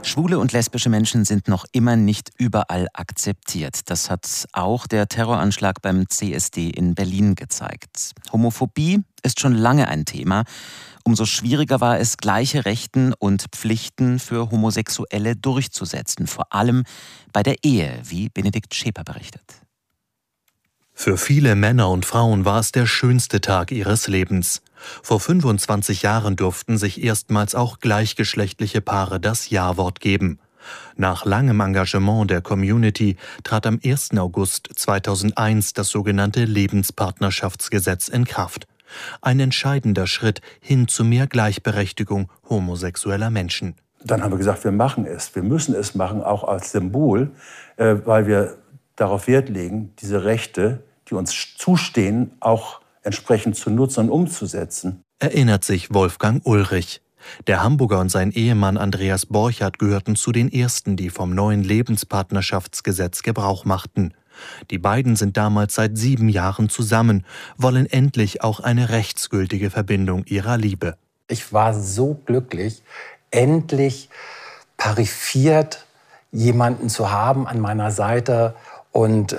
Schwule und lesbische Menschen sind noch immer nicht überall akzeptiert. Das hat auch der Terroranschlag beim CSD in Berlin gezeigt. Homophobie ist schon lange ein Thema. Umso schwieriger war es, gleiche Rechten und Pflichten für Homosexuelle durchzusetzen. Vor allem bei der Ehe, wie Benedikt Scheper berichtet. Für viele Männer und Frauen war es der schönste Tag ihres Lebens. Vor 25 Jahren durften sich erstmals auch gleichgeschlechtliche Paare das Ja-Wort geben. Nach langem Engagement der Community trat am 1. August 2001 das sogenannte Lebenspartnerschaftsgesetz in Kraft. Ein entscheidender Schritt hin zu mehr Gleichberechtigung homosexueller Menschen. Dann haben wir gesagt, wir machen es. Wir müssen es machen, auch als Symbol, weil wir darauf Wert legen, diese Rechte, die uns zustehen, auch entsprechend zu nutzen und umzusetzen. Erinnert sich Wolfgang Ulrich. Der Hamburger und sein Ehemann Andreas Borchardt gehörten zu den ersten, die vom neuen Lebenspartnerschaftsgesetz Gebrauch machten. Die beiden sind damals seit 7 Jahren zusammen, wollen endlich auch eine rechtsgültige Verbindung ihrer Liebe. Ich war so glücklich, endlich parifiert jemanden zu haben an meiner Seite. Und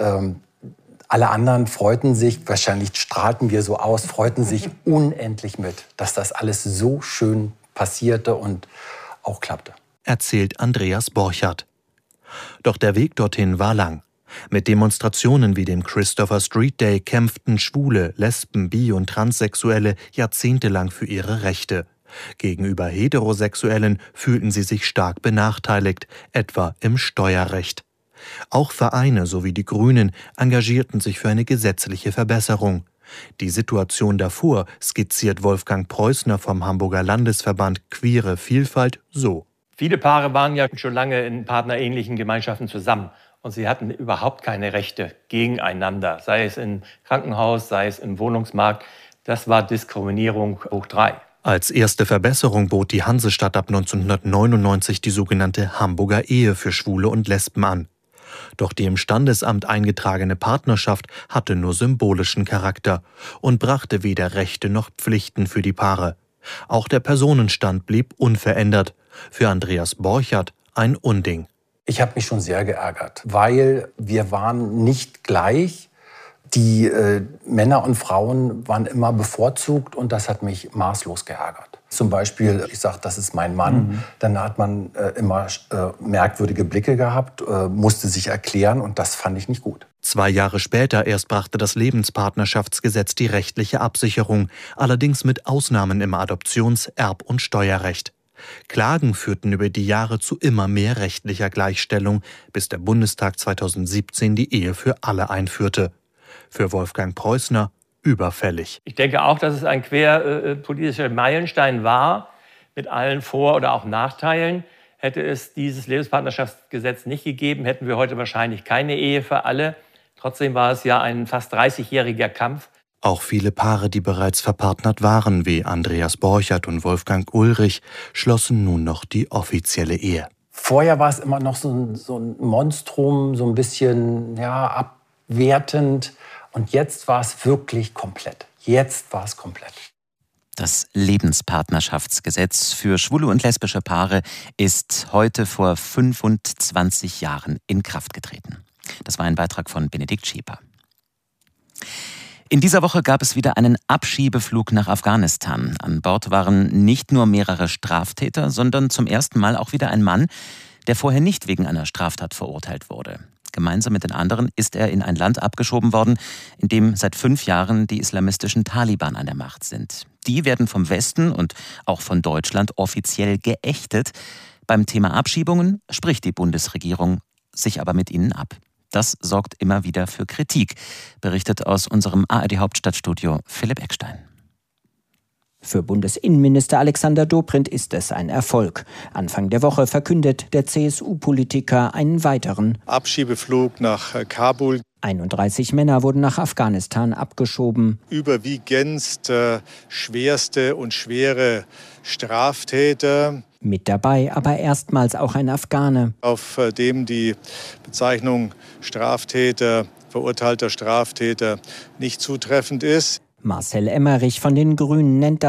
alle anderen freuten sich, wahrscheinlich strahlten wir so aus, freuten sich unendlich mit, dass das alles so schön passierte und auch klappte. Erzählt Andreas Borchardt. Doch der Weg dorthin war lang. Mit Demonstrationen wie dem Christopher Street Day kämpften Schwule, Lesben, Bi- und Transsexuelle jahrzehntelang für ihre Rechte. Gegenüber Heterosexuellen fühlten sie sich stark benachteiligt, etwa im Steuerrecht. Auch Vereine sowie die Grünen engagierten sich für eine gesetzliche Verbesserung. Die Situation davor skizziert Wolfgang Preußner vom Hamburger Landesverband Queere Vielfalt so. Viele Paare waren ja schon lange in partnerähnlichen Gemeinschaften zusammen und sie hatten überhaupt keine Rechte gegeneinander, sei es im Krankenhaus, sei es im Wohnungsmarkt. Das war Diskriminierung hoch 3. Als erste Verbesserung bot die Hansestadt ab 1999 die sogenannte Hamburger Ehe für Schwule und Lesben an. Doch die im Standesamt eingetragene Partnerschaft hatte nur symbolischen Charakter und brachte weder Rechte noch Pflichten für die Paare. Auch der Personenstand blieb unverändert. Für Andreas Borchardt ein Unding. Ich habe mich schon sehr geärgert, weil wir waren nicht gleich. Die Männer und Frauen waren immer bevorzugt und das hat mich maßlos geärgert. Zum Beispiel, ich sage, das ist mein Mann, dann hat man immer merkwürdige Blicke gehabt, musste sich erklären und das fand ich nicht gut. 2 Jahre später erst brachte das Lebenspartnerschaftsgesetz die rechtliche Absicherung, allerdings mit Ausnahmen im Adoptions-, Erb- und Steuerrecht. Klagen führten über die Jahre zu immer mehr rechtlicher Gleichstellung, bis der Bundestag 2017 die Ehe für alle einführte. Für Wolfgang Preußner überfällig. Ich denke auch, dass es ein queerpolitischer Meilenstein war, mit allen Vor- oder auch Nachteilen. Hätte es dieses Lebenspartnerschaftsgesetz nicht gegeben, hätten wir heute wahrscheinlich keine Ehe für alle. Trotzdem war es ja ein fast 30-jähriger Kampf. Auch viele Paare, die bereits verpartnert waren, wie Andreas Borchardt und Wolfgang Ulrich, schlossen nun noch die offizielle Ehe. Vorher war es immer noch so ein Monstrum, so ein bisschen abwertend. Und jetzt war es wirklich komplett. Jetzt war es komplett. Das Lebenspartnerschaftsgesetz für schwule und lesbische Paare ist heute vor 25 Jahren in Kraft getreten. Das war ein Beitrag von Benedikt Scheper. In dieser Woche gab es wieder einen Abschiebeflug nach Afghanistan. An Bord waren nicht nur mehrere Straftäter, sondern zum ersten Mal auch wieder ein Mann, der vorher nicht wegen einer Straftat verurteilt wurde. Gemeinsam mit den anderen ist er in ein Land abgeschoben worden, in dem seit 5 Jahren die islamistischen Taliban an der Macht sind. Die werden vom Westen und auch von Deutschland offiziell geächtet. Beim Thema Abschiebungen spricht die Bundesregierung sich aber mit ihnen ab. Das sorgt immer wieder für Kritik, berichtet aus unserem ARD-Hauptstadtstudio Philipp Eckstein. Für Bundesinnenminister Alexander Dobrindt ist es ein Erfolg. Anfang der Woche verkündet der CSU-Politiker einen weiteren Abschiebeflug nach Kabul. 31 Männer wurden nach Afghanistan abgeschoben. Überwiegend schwerste und schwere Straftäter. Mit dabei aber erstmals auch ein Afghane, auf dem die Bezeichnung Straftäter, verurteilter Straftäter nicht zutreffend ist. Marcel Emmerich von den Grünen nennt